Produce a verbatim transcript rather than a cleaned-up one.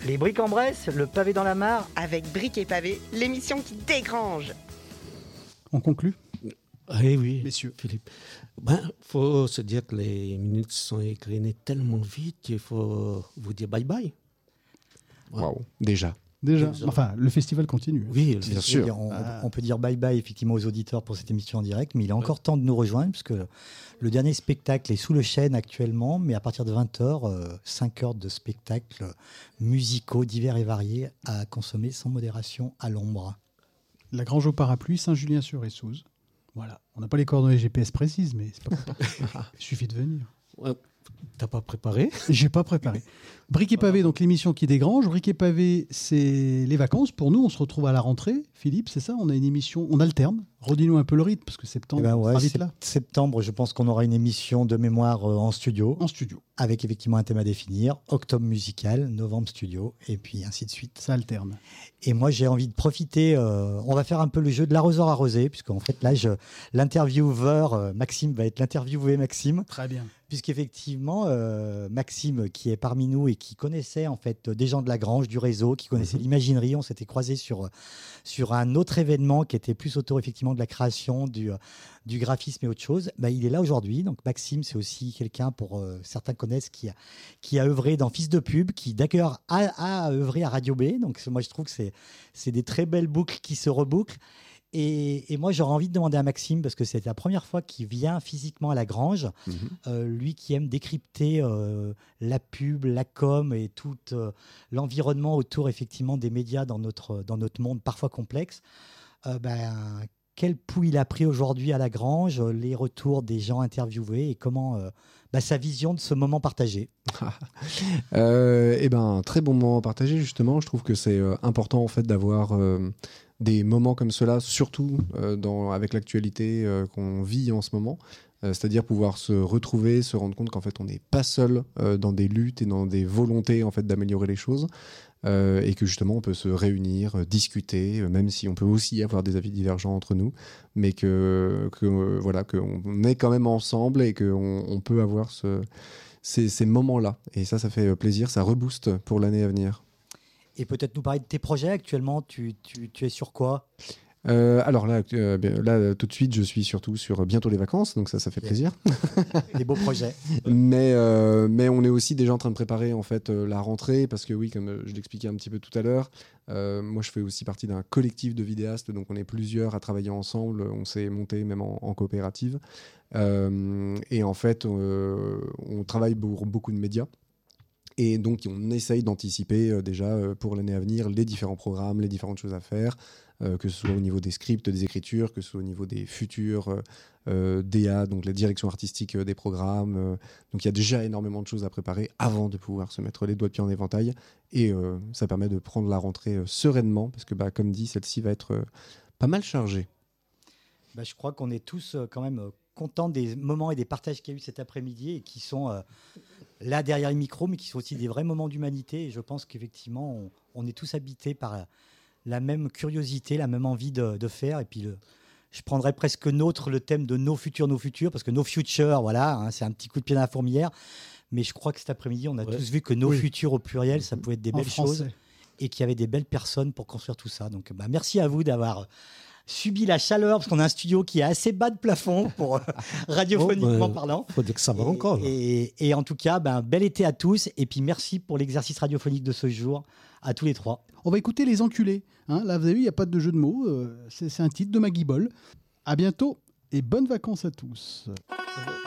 Les briques en Bresse, le pavé dans la mare. Avec Briques et Pavés, l'émission qui dégrange. On conclut ? Eh oui, messieurs. Philippe. Ben, faut se dire que les minutes sont égrenées tellement vite qu'il faut vous dire bye bye. Waouh, déjà. Déjà, Déjà. enfin, le festival continue. Oui, Bien sûr. On, Ah. on peut dire bye bye effectivement aux auditeurs pour cette émission en direct, mais il est encore temps de nous rejoindre puisque le dernier spectacle est sous le chêne actuellement, mais à partir de vingt heures, cinq heures de spectacles musicaux divers et variés à consommer sans modération à l'ombre. La Grange au Parapluie, Saint-Julien-sur-Essouze. Voilà. On n'a pas les coordonnées G P S précises, mais c'est pas grave. Il suffit de venir. Ouais. T'as pas préparé ? J'ai pas préparé. Briques et Pavés, donc l'émission qui dégrange. Briques et Pavés, c'est les vacances. Pour nous, on se retrouve à la rentrée. Philippe, c'est ça ? On a une émission, on alterne. Redis-nous un peu le rythme, parce que septembre, Eh ben on ouais, sera vite sept- là. septembre, je pense qu'on aura une émission de mémoire euh, en studio, En studio. avec effectivement un thème à définir. Octobre musical, novembre studio, et puis ainsi de suite. Ça alterne. Et moi, j'ai envie de profiter. euh, on va faire un peu le jeu de l'arroseur arrosé, puisqu'en fait, là, je, l'intervieweur, euh, Maxime, va être l'interviewé Maxime. Très bien. Puisqu'effectivement, euh, Maxime, qui est parmi nous et qui connaissait en fait des gens de la Grange, du réseau, qui connaissait l'imaginerie, on s'était croisés sur, sur un autre événement qui était plus autour effectivement de la création, du, du graphisme et autre chose. Bah, il est là aujourd'hui. Donc Maxime, c'est aussi quelqu'un, pour euh, certains connaissent, qui a, qui a œuvré dans Fils de pub, qui d'ailleurs a, a œuvré à Radio B. Donc moi, je trouve que c'est, c'est des très belles boucles qui se rebouclent. Et, et moi, j'aurais envie de demander à Maxime, parce que c'est la première fois qu'il vient physiquement à la Grange, Mhm. euh, lui qui aime décrypter euh, la pub, la com et tout euh, l'environnement autour effectivement des médias dans notre, dans notre monde parfois complexe. Euh, ben, quel pouls il a pris aujourd'hui à la Grange, les retours des gens interviewés et comment euh, ben, sa vision de ce moment partagé. Euh, eh ben, très bon moment à partager, justement. Je trouve que c'est euh, important en fait d'avoir euh, des moments comme cela, surtout euh, dans, avec l'actualité euh, qu'on vit en ce moment. Euh, c'est-à-dire pouvoir se retrouver, se rendre compte qu'en fait on n'est pas seul euh, dans des luttes et dans des volontés en fait d'améliorer les choses. Euh, et que justement on peut se réunir, euh, discuter, euh, même si on peut aussi avoir des avis divergents entre nous, mais que, que euh, voilà, qu'on est quand même ensemble et qu'on on peut avoir ce, ces, ces moments-là. Et ça, ça fait euh, plaisir, ça rebooste pour l'année à venir. Et peut-être nous parler de tes projets actuellement. Tu, tu, tu es sur quoi ? Euh, alors là, euh, ben, là, tout de suite, je suis surtout sur bientôt les vacances, donc ça, ça fait Yeah. plaisir. Des beaux projets. Mais, euh, mais on est aussi déjà en train de préparer en fait euh, la rentrée, parce que oui, comme euh, je l'expliquais un petit peu tout à l'heure, euh, moi je fais aussi partie d'un collectif de vidéastes, donc on est plusieurs à travailler ensemble, on s'est monté même en, en coopérative. Euh, et en fait, euh, on travaille pour beaucoup de médias. Et donc, on essaye d'anticiper euh, déjà euh, pour l'année à venir les différents programmes, les différentes choses à faire, euh, que ce soit au niveau des scripts, des écritures, que ce soit au niveau des futurs euh, euh, D A, donc la direction artistique euh, des programmes. euh. Donc, il y a déjà énormément de choses à préparer avant de pouvoir se mettre les doigts de pied en éventail. Et euh, ça permet de prendre la rentrée euh, sereinement, parce que, bah, comme dit, celle-ci va être euh, pas mal chargée. Bah, je crois qu'on est tous euh, quand même euh, contents des moments et des partages qu'il y a eu cet après-midi et qui sont euh, là derrière les micros, mais qui sont aussi des vrais moments d'humanité. Et je pense qu'effectivement, on, on est tous habités par euh, la même curiosité, la même envie de, de faire. Et puis, le, je prendrais presque nôtre le thème de nos futurs, nos futurs, parce que nos futurs, voilà, hein, c'est un petit coup de pied dans la fourmilière. Mais je crois que cet après-midi, on a Ouais. tous vu que nos Oui. futurs au pluriel, ça pouvait être des En belles français. choses et qu'il y avait des belles personnes pour construire tout ça. Donc, bah, merci à vous d'avoir subi la chaleur, parce qu'on a un studio qui est assez bas de plafond pour euh, radiophoniquement Oh, ben, parlant. Faut dire que ça va Et, encore. là. et, et en tout cas, ben, bel été à tous. Et puis merci pour l'exercice radiophonique de ce jour à tous les trois. On va écouter Les Enculés. Hein, là, vous avez vu, il n'y a pas de jeu de mots. euh, c'est, c'est un titre de Maggie Boll. À bientôt et bonnes vacances à tous.